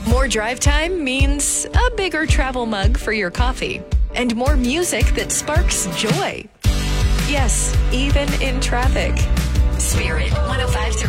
More drive time means a bigger travel mug for your coffee and more music that sparks joy. Yes, even in traffic. Spirit 105.3